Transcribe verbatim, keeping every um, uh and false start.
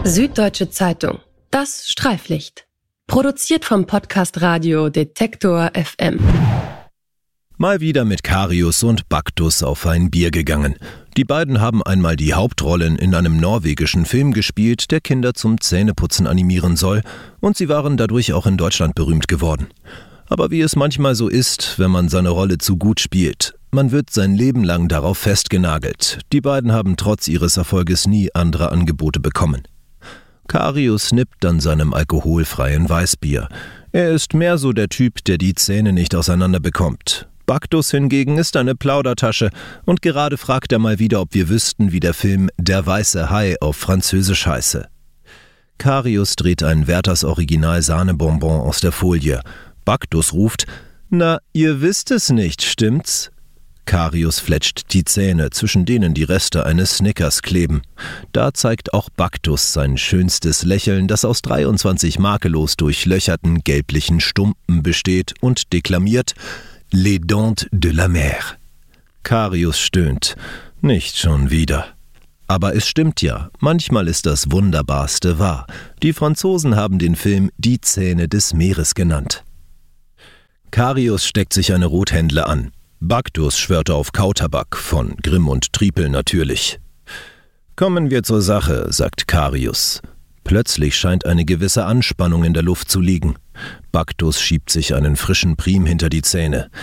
Süddeutsche Zeitung. Das Streiflicht. Produziert vom Podcast Radio Detektor F M. Mal wieder mit Karius und Baktus auf ein Bier gegangen. Die beiden haben einmal die Hauptrollen in einem norwegischen Film gespielt, der Kinder zum Zähneputzen animieren soll, und sie waren dadurch auch in Deutschland berühmt geworden. Aber wie es manchmal so ist, wenn man seine Rolle zu gut spielt, man wird sein Leben lang darauf festgenagelt. Die beiden haben trotz ihres Erfolges nie andere Angebote bekommen. Karius nippt an seinem alkoholfreien Weißbier. Er ist mehr so der Typ, der die Zähne nicht auseinander bekommt. Baktus hingegen ist eine Plaudertasche und gerade fragt er mal wieder, ob wir wüssten, wie der Film Der weiße Hai auf Französisch heiße. Karius dreht ein Werthers Original Sahnebonbon aus der Folie. Baktus ruft: »Na, ihr wisst es nicht, stimmt's?« Karius fletscht die Zähne, zwischen denen die Reste eines Snickers kleben. Da zeigt auch Baktus sein schönstes Lächeln, das aus dreiundzwanzig makellos durchlöcherten gelblichen Stumpen besteht, und deklamiert: »Les dents de la mer.« Karius stöhnt. Nicht schon wieder. Aber es stimmt ja, manchmal ist das Wunderbarste wahr. Die Franzosen haben den Film Die Zähne des Meeres genannt. Karius steckt sich eine Rothändle an. Baktus schwörte auf Kautabak, von Grimm und Triepel natürlich. »Kommen wir zur Sache«, sagt Karius. Plötzlich scheint eine gewisse Anspannung in der Luft zu liegen. Baktus schiebt sich einen frischen Prim hinter die Zähne.